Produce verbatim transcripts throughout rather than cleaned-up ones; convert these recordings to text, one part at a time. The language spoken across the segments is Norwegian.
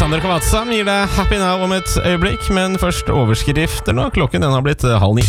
Alexander Kavatsa gir deg Happy Now om et øyeblikk, men først overskrifter nå. Klokken den har blitt halv ni.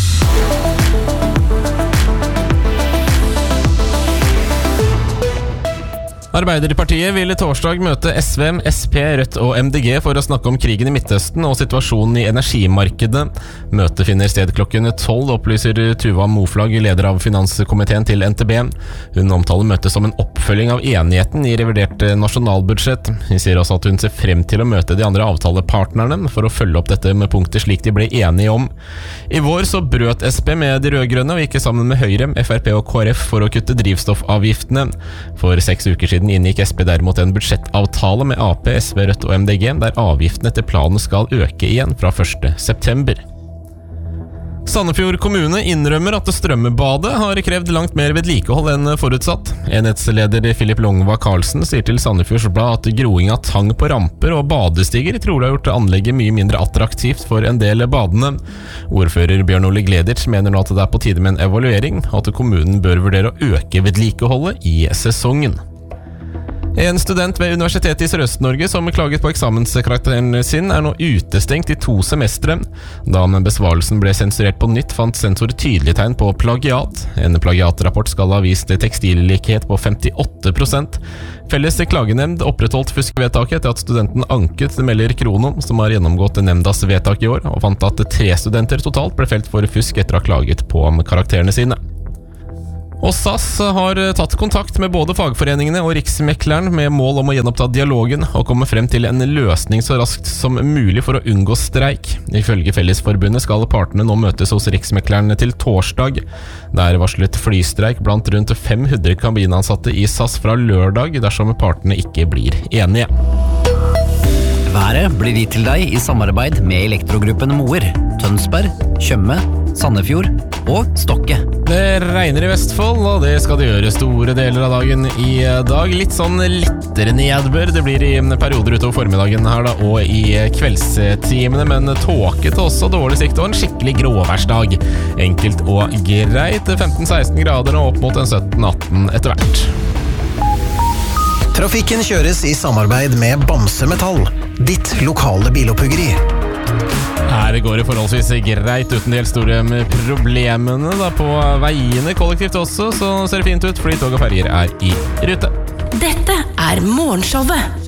Arbeiderpartiet vil i torsdag møte S V M, S P, Rødt og M D G for å snakke om krigen i Midtøsten og situasjonen i energimarkedet. Møtet finner sted klokken tolv, opplyser Tuva Moflag, leder av finanskomiteen til N T B. Hun omtaler møtet som en oppfølging av enigheten i revidert nasjonalbudsjett. Hun sier også at hun ser frem til å møte de andre avtalepartnerne for å følge opp dette med punkter slik de ble enige om. I vår så brøt S P med de rødgrønne og gikk sammen med Høyre, F R P og K R F for å kutte drivstoffavgiftene. For seks uker siden inngikk S P derimot en budsjettavtale med A P, S V, Rødt og M D G, der avgiftene etter planen skal øke igjen fra første september. Sandefjord kommune innrømmer at strømmebadet har krevd langt mer vedlikehold enn forutsatt. Enhetsleder Philip Longva Karlsen sier til Sandefjords Blad at groing av tang på ramper og badestiger trolig har gjort anlegget mye mindre attraktivt for en del badene. Ordfører Bjørn Ole Gleditsch mener nå at det er på tide med en evaluering, og at kommunen bør vurdere å øke vedlikeholdet i sesongen. En student ved Universitetet i Sørøst-Norge som klaget på eksamenskarakteren sin er nå utestengt i to semestre. Da besvarelsen ble sensurert på nytt, fant sensor tydelige tegn på plagiat. En plagiatrapport skal ha vist tekstillikhet på femtiåtte prosent. Felles klagenemnd opprettholdt fuskvedtaket etter at studenten anket, melder Krono, som har gjennomgått nemndas vedtak i år, og fant at tre studenter totalt ble felt for fusk etter å ha klaget på karakterene sine. Og S A S har tatt kontakt med både fagforeningene og Riksmekleren med mål om å gjenoppta dialogen og komme frem til en løsning så raskt som mulig for å unngå streik. Ifølge Fellesforbundet skal partene nå møtes hos Riksmekleren til torsdag. Det er varslet flystreik blant rundt fem hundre kabinansatte i S A S fra lørdag dersom partene ikke blir enige. Været blir gitt til deg i samarbeid med Elektrogruppen Moer, Tønsberg, Tjøme, Sandefjord og Stokke. Det regner i Vestfold, og det skal det gjøre store deler av dagen i dag. Litt sånn lettere nedbør. Det blir i perioder utover formiddagen her da, og i kveldstimene, men tåket også, dårlig sikt og en skikkelig gråværsdag. Enkelt og greit, femten seksten grader og opp mot en sytten atten etter hvert. Trafikken kjøres i samarbeid med Bamse Metall, ditt lokale bilopphøggeri. Her går det forholdsvis greit uten de helt store problemene da, på veiene kollektivt også, så ser det fint ut fordi tog og ferger er i rute. Dette er Morgenshowet